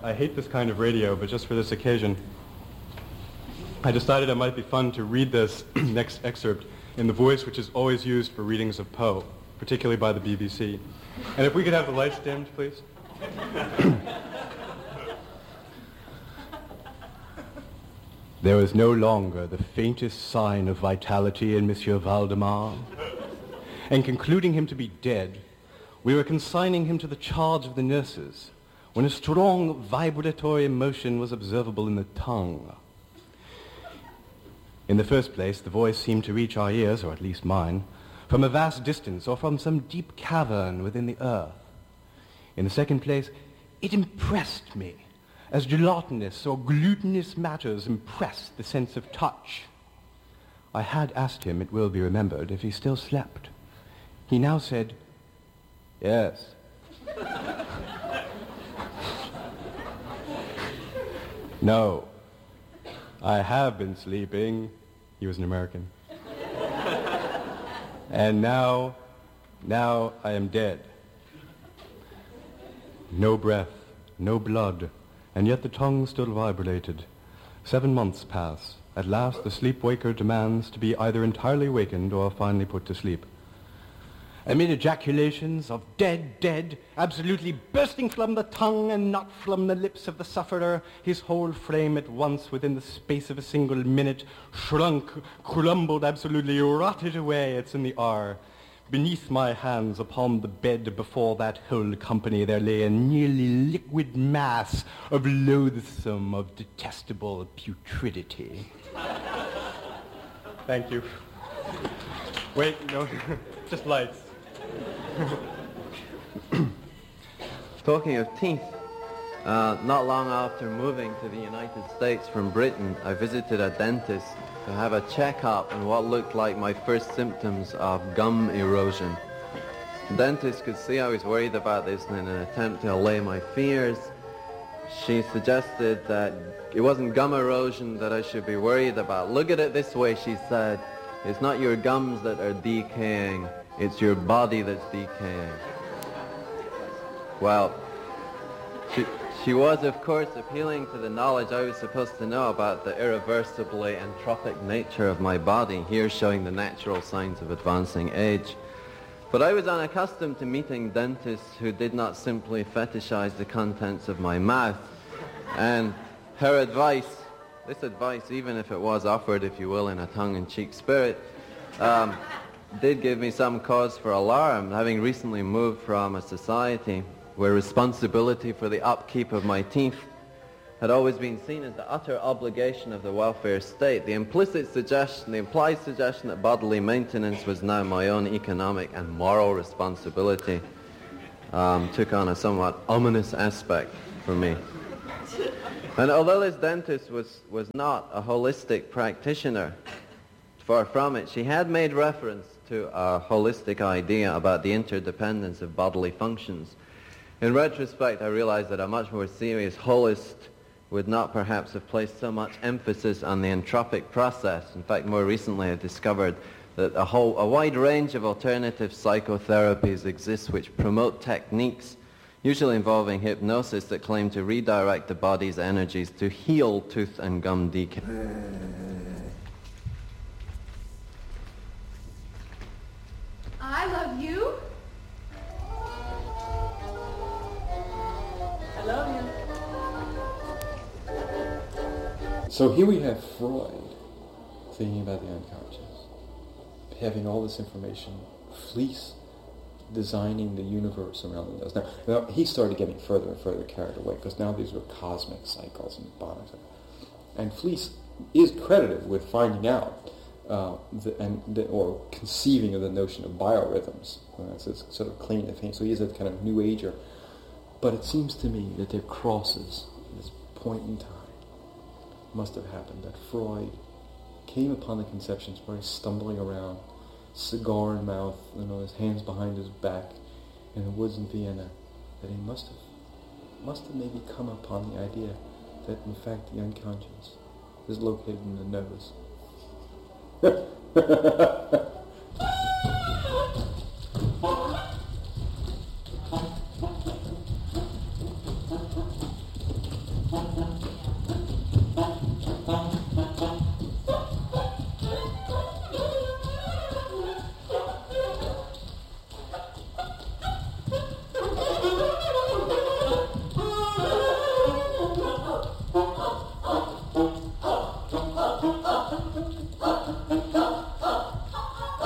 I hate this kind of radio, but just for this occasion, I decided it might be fun to read this next excerpt in the voice which is always used for readings of Poe, particularly by the BBC. And if we could have the lights dimmed, please. There was no longer the faintest sign of vitality in Monsieur Valdemar, and concluding him to be dead, we were consigning him to the charge of the nurses, when a strong vibratory motion was observable in the tongue. In the first place, the voice seemed to reach our ears, or at least mine, from a vast distance or from some deep cavern within the earth. In the second place, it impressed me, as gelatinous or glutinous matters impress the sense of touch. I had asked him, it will be remembered, if he still slept. He now said, "Yes." "No, I have been sleeping." He was an American. "And now I am dead." No breath, no blood, and yet the tongue still vibrated. 7 months pass. At last the sleep-waker demands to be either entirely wakened or finally put to sleep. Amid ejaculations of "dead, dead," absolutely bursting from the tongue and not from the lips of the sufferer, his whole frame at once, within the space of a single minute, shrunk, crumbled, absolutely rotted away. It's in the R. Beneath my hands upon the bed before that whole company there lay a nearly liquid mass of loathsome, of detestable putridity. Thank you. Wait, no, just lights. Talking of teeth, not long after moving to the United States from Britain, I visited a dentist to have a checkup on what looked like my first symptoms of gum erosion. The dentist could see I was worried about this, and in an attempt to allay my fears, she suggested that it wasn't gum erosion that I should be worried about. "Look at it this way," she said. "It's not your gums that are decaying, it's your body that's decaying." Well, she was, of course, appealing to the knowledge I was supposed to know about the irreversibly entropic nature of my body, here showing the natural signs of advancing age. But I was unaccustomed to meeting dentists who did not simply fetishize the contents of my mouth. And her advice, this advice, even if it was offered, if you will, in a tongue-in-cheek spirit, did give me some cause for alarm, having recently moved from a society where responsibility for the upkeep of my teeth had always been seen as the utter obligation of the welfare state. The implied suggestion that bodily maintenance was now my own economic and moral responsibility took on a somewhat ominous aspect for me. And although this dentist was not a holistic practitioner, far from it, she had made reference to a holistic idea about the interdependence of bodily functions. In retrospect, I realized that a much more serious holist would not perhaps have placed so much emphasis on the entropic process. In fact, more recently I discovered that a wide range of alternative psychotherapies exist which promote techniques, usually involving hypnosis, that claim to redirect the body's energies to heal tooth and gum decay. I love you. I love you. So here we have Freud thinking about the unconscious, having all this information, Fliess designing the universe around those. Now he started getting further and further carried away, because now these were cosmic cycles and bonds. And Fliess is credited with finding out or conceiving of the notion of biorhythms. That's his sort of claim to fame. So he is a kind of new ager. But it seems to me that there crosses this point in time must have happened, that Freud came upon the conceptions where he's stumbling around, cigar in mouth, his hands behind his back in the woods in Vienna, that he must have maybe come upon the idea that in fact the unconscious is located in the nose.